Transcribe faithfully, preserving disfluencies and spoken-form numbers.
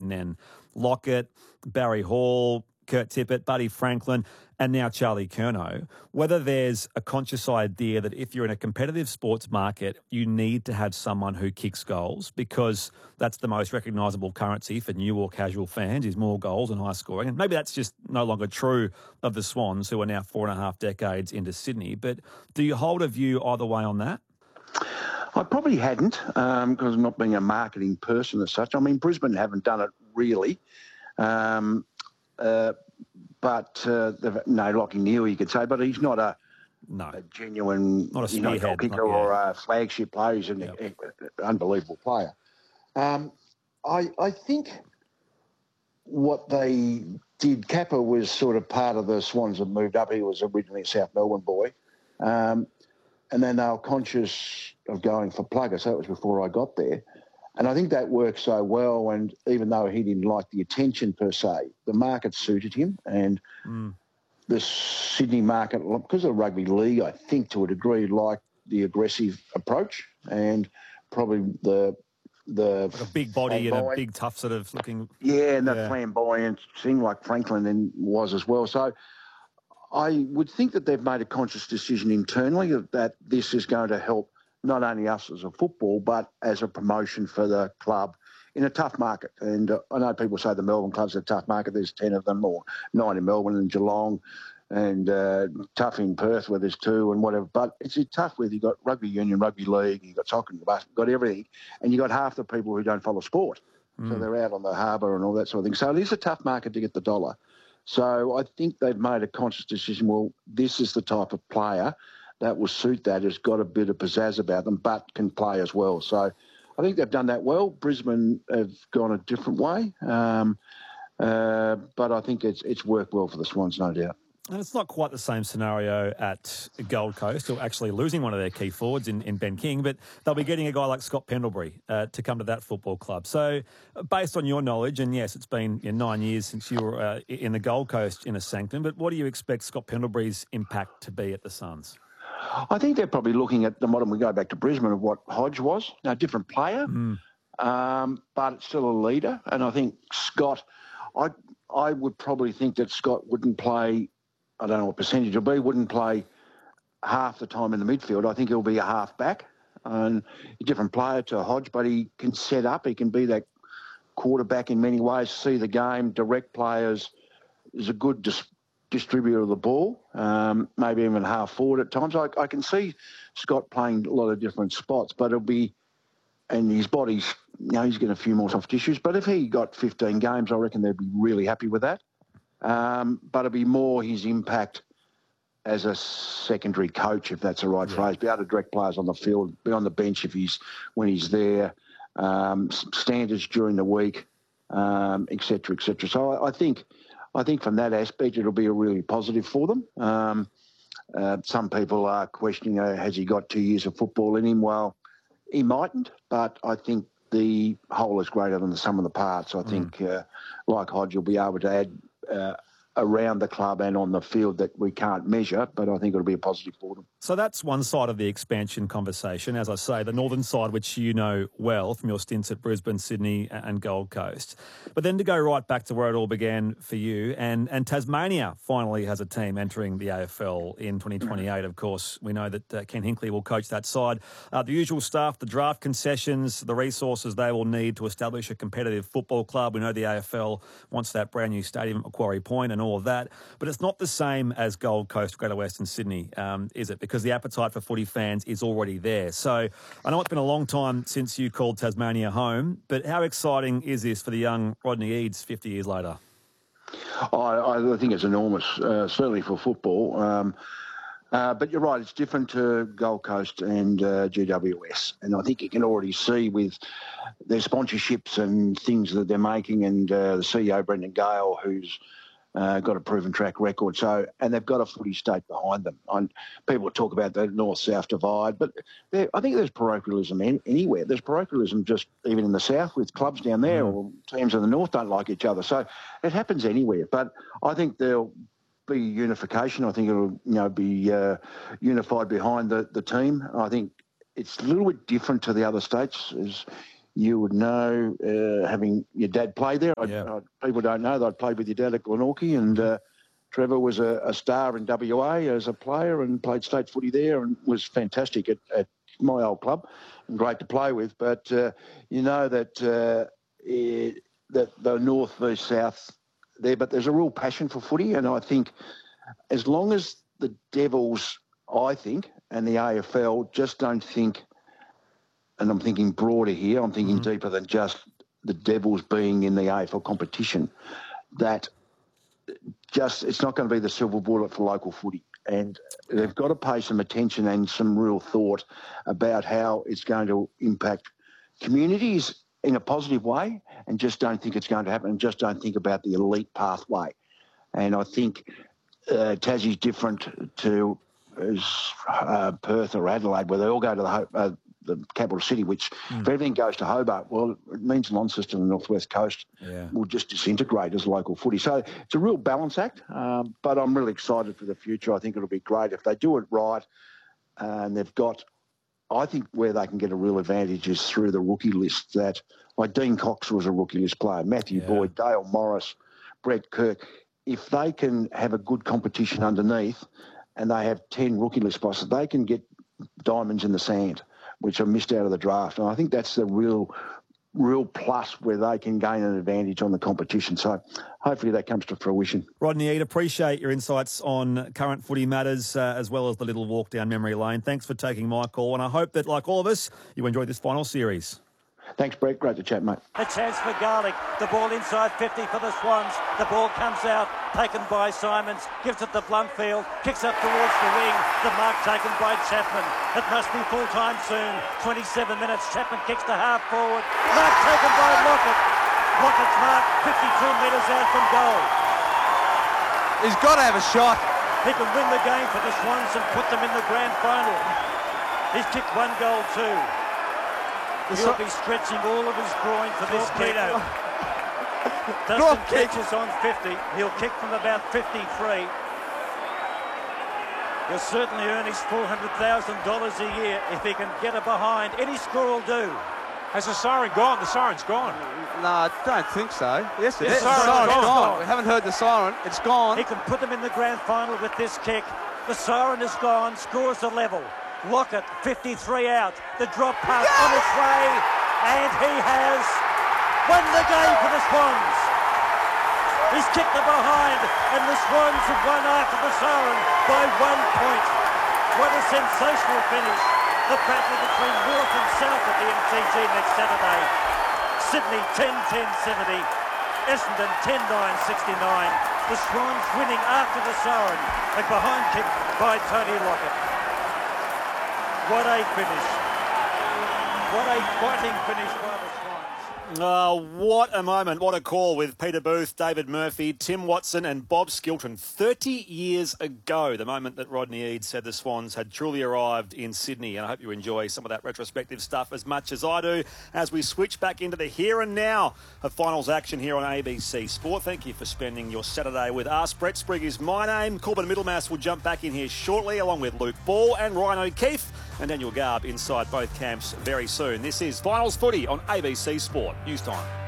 Nen Lockett, Barry Hall, Kurt Tippett, Buddy Franklin, and now Charlie Curnow, whether there's a conscious idea that if you're in a competitive sports market, you need to have someone who kicks goals because that's the most recognisable currency for new or casual fans is more goals and high scoring. And maybe that's just no longer true of the Swans, who are now four and a half decades into Sydney. But do you hold a view either way on that? I probably hadn't, um, because I'm not being a marketing person as such. I mean, Brisbane haven't done it really. Um, uh, but, uh, no, Lockie Neal, you could say, but he's not a, no. a genuine not a you know, spearhead, kicker not, yeah. or a flagship player. He's an yep. unbelievable player. Um, I, I think what they did, Kappa was sort of part of the Swans that moved up. He was originally a South Melbourne boy. Um, and then they were conscious of going for Plugger, so that was before I got there. And I think that worked so well, and even though he didn't like the attention per se, the market suited him. And mm. the Sydney market, because of the rugby league, I think to a degree, liked the aggressive approach and probably the... the like a big body and a big tough sort of looking... Yeah, and yeah. the flamboyant thing like Franklin then was as well. So I would think that they've made a conscious decision internally that this is going to help not only us as a football, but as a promotion for the club in a tough market. And uh, I know people say the Melbourne club's a tough market. There's ten of them, or nine in Melbourne and Geelong, and uh, tough in Perth where there's two and whatever. But it's tough where you've got rugby union, rugby league, you've got soccer, you've got everything, and you've got half the people who don't follow sport. Mm. So they're out on the harbour and all that sort of thing. So it is a tough market to get the dollar. So I think they've made a conscious decision, well, this is the type of player that will suit that, has got a bit of pizzazz about them, but can play as well. So I think they've done that well. Brisbane have gone a different way, um, uh, but I think it's it's worked well for the Swans, no doubt. And it's not quite the same scenario at Gold Coast, or actually losing one of their key forwards in, in Ben King, but they'll be getting a guy like Scott Pendlebury uh, to come to that football club. So based on your knowledge, and yes, it's been you know, nine years since you were uh, in the Gold Coast in a sanctum, but what do you expect Scott Pendlebury's impact to be at the Suns? I think they're probably looking at the modern, we go back to Brisbane, of what Hodge was. Now, a different player, mm. um, but still a leader. And I think Scott, I I would probably think that Scott wouldn't play, I don't know what percentage it'll be, wouldn't play half the time in the midfield. I think he'll be a half-back. And a different player to Hodge, but he can set up. He can be that quarterback in many ways, see the game, direct players. Is a good dis- distributor of the ball, um, maybe even half forward at times. I, I can see Scott playing a lot of different spots, but it'll be, and his body's, you know, he's getting a few more soft tissues. But if he got fifteen games, I reckon they'd be really happy with that. Um, but it'll be more his impact as a secondary coach, if that's the right yeah. phrase, be able to direct players on the field, be on the bench if he's when he's there, um, standards during the week, um, et cetera, et cetera. So I, I think. I think from that aspect, it'll be a really positive for them. Um, uh, some people are questioning, uh, has he got two years of football in him? Well, he mightn't, but I think the whole is greater than the sum of the parts. I mm. think, uh, like Hodge, will be able to add uh, around the club and on the field that we can't measure, but I think it'll be a positive for them. So that's one side of the expansion conversation. As I say, the northern side, which you know well from your stints at Brisbane, Sydney and Gold Coast. But then to go right back to where it all began for you, and, and Tasmania finally has a team entering the A F L in twenty twenty-eight, of course. We know that uh, Ken Hinkley will coach that side. Uh, the usual stuff, the draft concessions, the resources they will need to establish a competitive football club. We know the A F L wants that brand new stadium at Macquarie Point and all of that. But it's not the same as Gold Coast, Greater Western Sydney, um, is it? Because the appetite for footy fans is already there. So I know it's been a long time since you called Tasmania home, but how exciting is this for the young Rodney Eads fifty years later? I, I think it's enormous, uh, certainly for football. Um, uh, but you're right, it's different to Gold Coast and uh, G W S. And I think you can already see with their sponsorships and things that they're making, and uh, the C E O, Brendan Gale, who's Uh, got a proven track record, so and they've got a footy state behind them. And people talk about the north-south divide, but I think there's parochialism in, anywhere. There's parochialism just even in the south with clubs down there, mm. or teams in the north don't like each other. So it happens anywhere. But I think there'll be unification. I think it'll you know be uh, unified behind the, the team. I think it's a little bit different to the other states. As you would know, uh, having your dad play there. I, Yeah. I, people don't know that I played with your dad at Glenorchy, and uh, Trevor was a, a star in W A as a player and played state footy there and was fantastic at, at my old club and great to play with. But uh, you know that uh, it, that the north versus south there, but there's a real passion for footy, and I think as long as the Devils, I think, and the A F L just don't think, and I'm thinking broader here, I'm thinking mm-hmm. deeper than just the Devils being in the A F L competition, that just it's not going to be the silver bullet for local footy. And they've got to pay some attention and some real thought about how it's going to impact communities in a positive way, and just don't think it's going to happen, and just don't think about the elite pathway. And I think uh, Tassie's different to as, uh, Perth or Adelaide, where they all go to the, uh, the capital city, which mm. if everything goes to Hobart, well, it means Launceston and the North West Coast yeah. will just disintegrate as local footy. So it's a real balance act, um, but I'm really excited for the future. I think it'll be great if they do it right, uh, and they've got, I think where they can get a real advantage is through the rookie list. That, like Dean Cox was a rookie list player, Matthew yeah. Boyd, Dale Morris, Brett Kirk. If they can have a good competition underneath and they have ten rookie list spots, they can get diamonds in the sand, which are missed out of the draft. And I think that's the real real plus where they can gain an advantage on the competition. So hopefully that comes to fruition. Rodney Eade, appreciate your insights on current footy matters uh, as well as the little walk down memory lane. Thanks for taking my call, and I hope that, like all of us, you enjoyed this final series. Thanks, Brett. Great to chat, mate. A chance for Garlick. The ball inside fifty for the Swans. The ball comes out, taken by Simons. Gives it to Bluntfield. Kicks up towards the wing. The mark taken by Chapman. It must be full time soon. twenty-seven minutes. Chapman kicks to half forward. Mark taken by Lockett. Lockett's mark fifty-two metres out from goal. He's got to have a shot. He can win the game for the Swans and put them in the grand final. He's kicked one goal too. He'll be stretching all of his groin for this kick. Dustin catches on fifty. He'll kick from about fifty-three. He'll certainly earn his four hundred thousand dollars a year if he can get it behind. Any score will do. Has the siren gone? The siren's gone. No, I don't think so. Yes, it yes, is. The siren's, siren's gone. gone. We haven't heard the siren. It's gone. He can put them in the grand final with this kick. The siren is gone. Scores a level. Lockett, fifty-three out. The drop pass yes! on its way. And he has won the game for the Swans. He's kicked it behind. And the Swans have won after the siren by one point. What a sensational finish. The battle between North and South at the M C G next Saturday. Sydney ten ten seventy. Essendon ten nine sixty-nine. The Swans winning after the siren. A behind kick by Tony Lockett. What a finish. What a fighting finish by the Swans. Oh, what a moment. What a call with Peter Booth, David Murphy, Tim Watson and Bob Skilton. thirty years ago, the moment that Rodney Eade said the Swans had truly arrived in Sydney. And I hope you enjoy some of that retrospective stuff as much as I do as we switch back into the here and now of finals action here on A B C Sport. Thank you for spending your Saturday with us. Brett Sprigg is my name. Corbin Middlemass will jump back in here shortly along with Luke Ball and Ryan O'Keefe and Daniel Garb inside both camps very soon. This is Finals Footy on A B C Sport. News time.